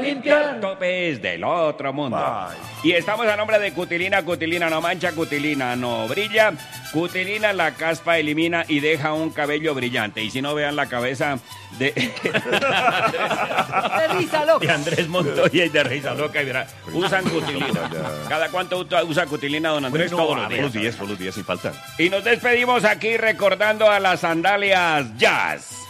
limpiar. Tope es del otro mundo. Ay. Y estamos a nombre de Cutilina. Cutilina no mancha, Cutilina no brilla. Cutilina la caspa elimina y deja un cabello brillante. Y si no, vean la cabeza de... De risa loca. de Andrés Montoya y de Risa Loca y verá, usan Cutilina. ¿Cada cuánto usa Cutilina, don Andrés? Bueno, Todos los días. todos los días sin falta. Y nos despedimos aquí recordando a las sandalias Jazz.